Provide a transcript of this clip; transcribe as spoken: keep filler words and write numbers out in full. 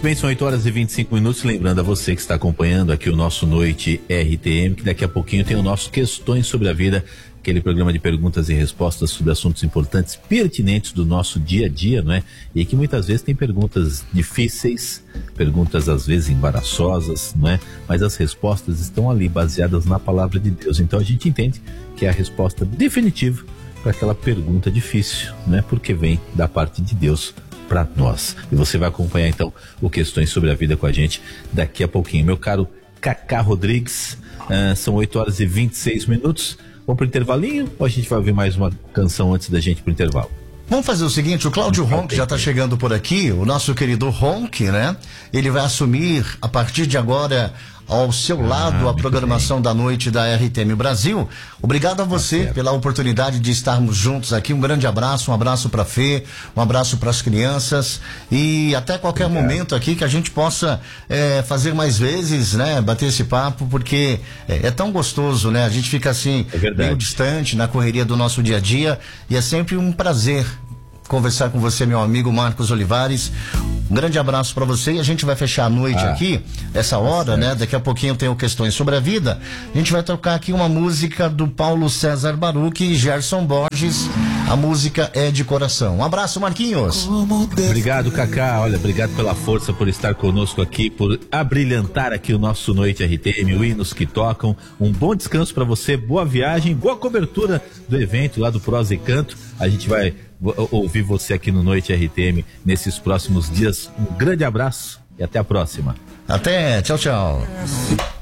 bem, são oito horas e vinte e cinco minutos. Lembrando a você que está acompanhando aqui o nosso Noite R T M, que daqui a pouquinho tem o nosso Questões sobre a Vida, aquele programa de perguntas e respostas sobre assuntos importantes, pertinentes do nosso dia a dia, não é? E que muitas vezes tem perguntas difíceis, perguntas às vezes embaraçosas, não é? Mas as respostas estão ali baseadas na palavra de Deus. Então a gente entende que é a resposta definitiva para aquela pergunta difícil, né? Porque vem da parte de Deus para nós. E você vai acompanhar então o Questões sobre a Vida com a gente daqui a pouquinho. Meu caro Cacá Rodrigues, uh, são oito horas e vinte e seis minutos. Vamos pro intervalinho ou a gente vai ouvir mais uma canção antes da gente pro intervalo? Vamos fazer o seguinte, o Cláudio Ronk já está chegando por aqui, o nosso querido Ronk, né? Ele vai assumir a partir de agora ao seu ah, lado a programação bem. da noite da R T M Brasil. Obrigado a você tá pela oportunidade de estarmos juntos aqui. Um grande abraço, um abraço para Fê, um abraço para as crianças e até qualquer Obrigado. momento aqui que a gente possa é, fazer mais vezes, né? Bater esse papo, porque é, é tão gostoso, né? A gente fica assim, é meio distante na correria do nosso dia a dia e é sempre um prazer conversar com você, meu amigo Marcos Olivares. Um grande abraço para você e a gente vai fechar a noite ah, aqui, essa hora, tá né? Daqui a pouquinho eu tenho Questões sobre a Vida. A gente vai tocar aqui uma música do Paulo César Baruch e Gerson Borges. A música é de coração. Um abraço, Marquinhos. Obrigado, Cacá. Olha, obrigado pela força, por estar conosco aqui, por abrilhantar aqui o nosso Noite R T M, o Hinos que Tocam. Um bom descanso para você, boa viagem, boa cobertura do evento lá do Prosa e Canto. A gente vai ouvir você aqui no Noite R T M nesses próximos dias. Um grande abraço e até a próxima. Até, tchau, tchau.